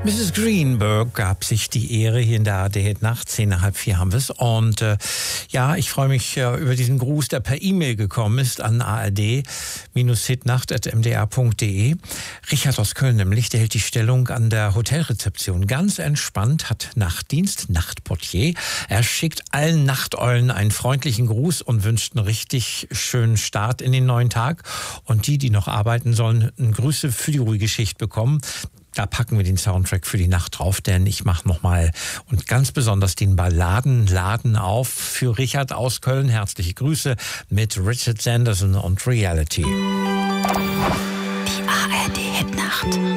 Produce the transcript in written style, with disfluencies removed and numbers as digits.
Mrs. Greenberg gab sich die Ehre hier in der ARD-Hit-Nacht. 3:10 haben wir es. Und ich freue mich über diesen Gruß, der per E-Mail gekommen ist an ard-hitnacht@mdr.de. Richard aus Köln nämlich, der hält die Stellung an der Hotelrezeption. Ganz entspannt, hat Nachtdienst, Nachtportier. Er schickt allen Nachteulen einen freundlichen Gruß und wünscht einen richtig schönen Start in den neuen Tag. Und die noch arbeiten sollen, Grüße für die ruhige Schicht bekommen. Da packen wir den Soundtrack für die Nacht drauf, denn ich mache nochmal und ganz besonders den Balladenladen auf für Richard aus Köln. Herzliche Grüße mit Richard Sanderson und Reality. Die ARD-Hitnacht.